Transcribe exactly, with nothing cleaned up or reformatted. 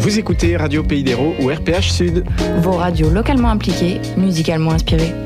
Vous écoutez Radio Pays d'Hérault ou R P H Sud. Vos radios localement impliquées, musicalement inspirées.